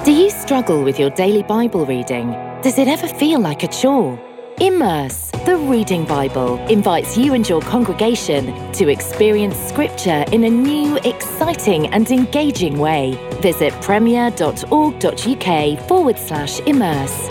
Do you struggle with your daily Bible reading? Does it ever feel like a chore? Immerse, the Reading Bible, invites you and your congregation to experience Scripture in a new, exciting and engaging way. Visit premier.org.uk/immerse.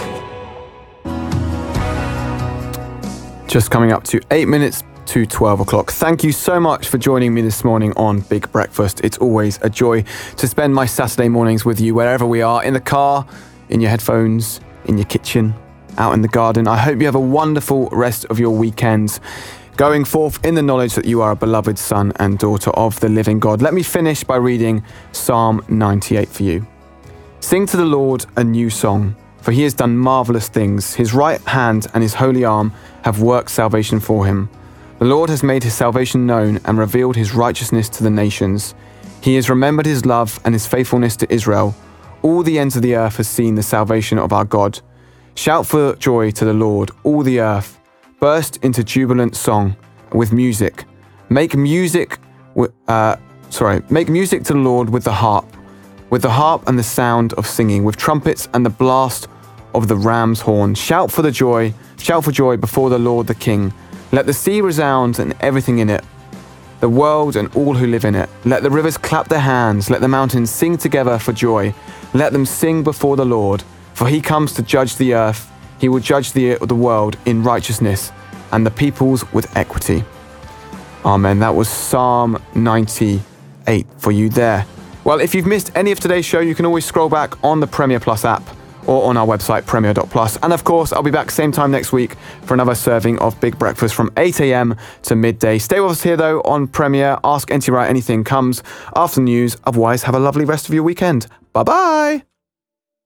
Just coming up to 8 minutes to 12 o'clock. Thank you so much for joining me this morning on Big Breakfast. It's always a joy to spend my Saturday mornings with you wherever we are, in the car, in your headphones, in your kitchen, out in the garden. I hope you have a wonderful rest of your weekends, going forth in the knowledge that you are a beloved son and daughter of the living God. Let me finish by reading Psalm 98 for you. Sing to the Lord a new song, for he has done marvelous things. His right hand and his holy arm have worked salvation for him. The Lord has made his salvation known and revealed his righteousness to the nations. He has remembered his love and his faithfulness to Israel. All the ends of the earth have seen the salvation of our God. Shout for joy to the Lord, all the earth. Burst into jubilant song with music. Make music to the Lord with the harp and the sound of singing, with trumpets and the blast of the ram's horn. Shout for joy before the Lord the King. Let the sea resound and everything in it, the world and all who live in it. Let the rivers clap their hands. Let the mountains sing together for joy. Let them sing before the Lord, for he comes to judge the earth. He will judge the world in righteousness and the peoples with equity. Amen. That was Psalm 98 for you there. Well, if you've missed any of today's show, you can always scroll back on the Premier Plus app or on our website, premier.plus. And of course, I'll be back same time next week for another serving of Big Breakfast from 8 a.m. to midday. Stay with us here, though, on Premier. Ask NT Wright anything comes after the news. Otherwise, have a lovely rest of your weekend. Bye-bye.